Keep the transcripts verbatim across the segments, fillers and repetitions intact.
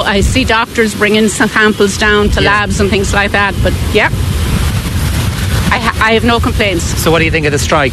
I see doctors bringing some samples down to yeah. labs and things like that. But yeah, I, ha- I have no complaints. So what do you think of the strike?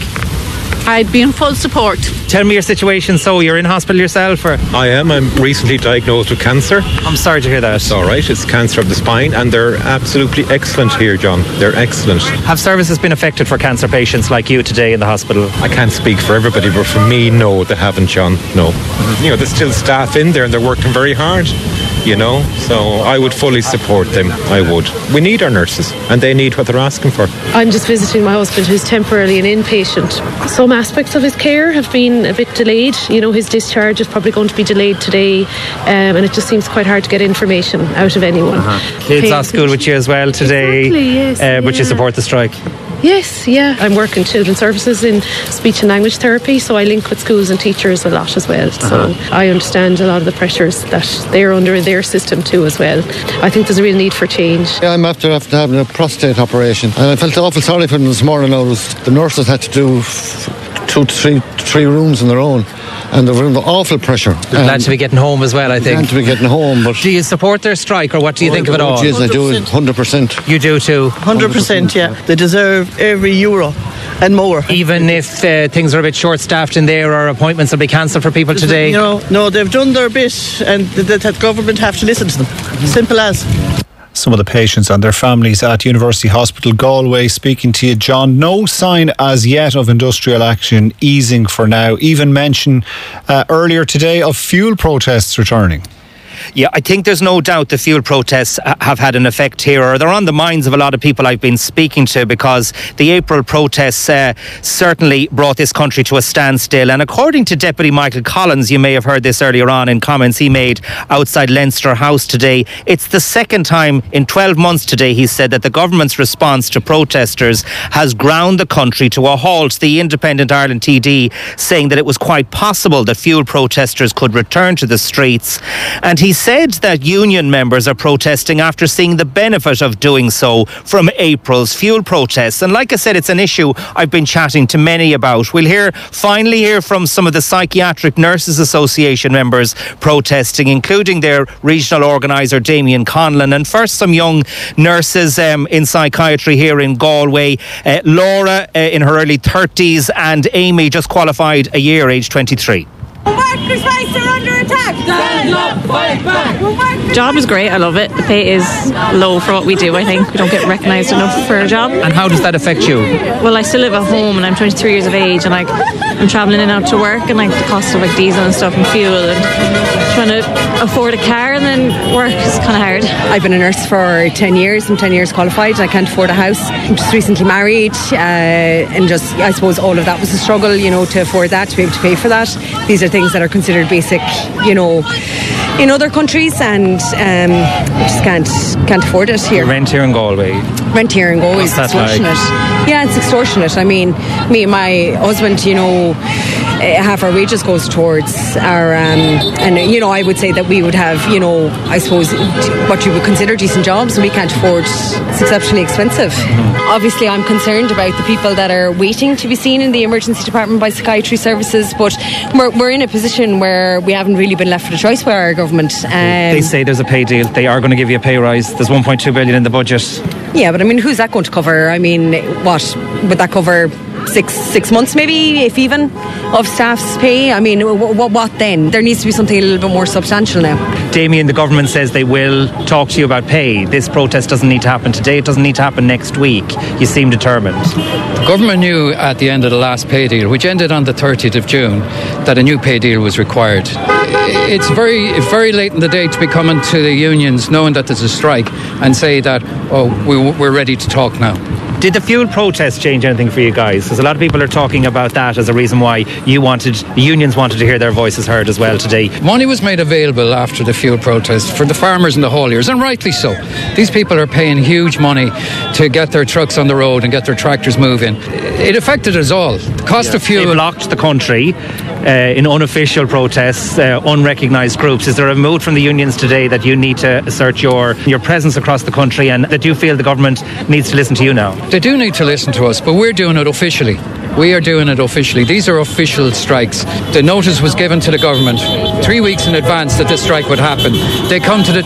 I'd be in full support. Tell me your situation. So you're in hospital yourself, or? I am. I'm recently diagnosed with cancer. I'm sorry to hear that. It's all right. It's cancer of the spine, and they're absolutely excellent here, John. They're excellent. Have services been affected for cancer patients like you today in the hospital? I can't speak for everybody, but for me, no, they haven't, John. No. Mm-hmm. You know, there's still staff in there, and they're working very hard. You know, so I would fully support them. I would. We need our nurses, and they need what they're asking for. I'm just visiting my husband, who's temporarily an inpatient. Some aspects of his care have been a bit delayed. You know, his discharge is probably going to be delayed today, um, and it just seems quite hard to get information out of anyone. Uh-huh. Kids off school with you as well today, exactly, yes, uh, but yeah. you support the strike? Yes, yeah. I'm working children's services in speech and language therapy, so I link with schools and teachers a lot as well. Uh-huh. So I understand a lot of the pressures that they're under in their system too as well. I think there's a real need for change. Yeah, I'm after, after having a prostate operation, and I felt awful sorry for them this morning. I was, the nurses had to do two to three, three rooms on their own, and they were under awful pressure. You're glad to be getting home as well, I think. Glad to be getting home. But do you support their strike, or what do you oh, think of it all? Yes, I do, one hundred percent. You do too? one hundred percent, yeah. They deserve every euro and more. Even if uh, things are a bit short-staffed in there, or appointments will be cancelled for people today? You know, no, they've done their bit, and the, the government have to listen to them. Simple as. Some of the patients and their families at University Hospital Galway speaking to you, John. No sign as yet of industrial action easing for now. Even mention uh, earlier today of fuel protests returning. Yeah, I think there's no doubt the fuel protests have had an effect here, or they're on the minds of a lot of people I've been speaking to, because the April protests uh, certainly brought this country to a standstill. And according to Deputy Michael Collins, you may have heard this earlier on in comments he made outside Leinster House today, it's the second time in twelve months today, he said, that the government's response to protesters has ground the country to a halt. The Independent Ireland T D saying that it was quite possible that fuel protesters could return to the streets. And he He said that union members are protesting after seeing the benefit of doing so from April's fuel protests. And like I said, it's an issue I've been chatting to many about. We'll hear finally hear from some of the Psychiatric Nurses Association members protesting, including their regional organiser Damien Conlon. And first, some young nurses um, in psychiatry here in Galway. Uh, Laura uh, in her early thirties, and Amy just qualified a year, age twenty-three. Workers' rights are under attack. Stand up, fight back. Job is great, I love it. The pay is low for what we do, I think. We don't get recognised enough for a job. And how does that affect you? Well, I still live at home and I'm twenty-three years of age, and like I'm travelling in and out to work, and like the cost of like diesel and stuff and fuel, and trying to afford a car and then work is kind of hard. I've been a nurse for ten years. I'm ten years qualified. I can't afford a house. I'm just recently married, uh, and just I suppose all of that was a struggle, you know, to afford that, to be able to pay for that. These are things that are considered basic, you know, in other countries, and um, I just can't can't afford it here. Rent here in Galway. Rent here in Galway is extortionate. Like? Yeah, it's extortionate. I mean, me and my husband, you know, half our wages goes towards our, um, and you know, I would say that we would have, you know, I suppose what you would consider decent jobs, and we can't afford. It's exceptionally expensive. Mm-hmm. Obviously, I'm concerned about the people that are waiting to be seen in the emergency department by psychiatry services, but we're, we're in a position where we haven't really been left with a choice by our government. Um, they say there's a pay deal. They are going to give you a pay rise. There's one point two billion in the budget. Yeah, but I mean, who's that going to cover? I mean, what would that cover? Six six months maybe, if even, of staff's pay? I mean, w- w- what then? There needs to be something a little bit more substantial now. Damien, the government says they will talk to you about pay. This protest doesn't need to happen today. It doesn't need to happen next week. You seem determined. The government knew at the end of the last pay deal, which ended on the thirtieth of June, that a new pay deal was required. It's very very late in the day to be coming to the unions knowing that there's a strike and say that, oh, we, we're ready to talk now. Did the fuel protest change anything for you guys? Because a lot of people are talking about that as a reason why you wanted, the unions wanted to hear their voices heard as well today. Money was made available after the fuel protest for the farmers and the hauliers, and rightly so. These people are paying huge money to get their trucks on the road and get their tractors moving. It affected us all. The cost yeah. of fuel... They blocked the country uh, in unofficial protests, uh, unrecognised groups. Is there a mood from the unions today that you need to assert your, your presence across the country, and that you feel the government needs to listen to you now? They do need to listen to us, but we're doing it officially. We are doing it officially. These are official strikes. The notice was given to the government three weeks in advance that this strike would happen. They come to the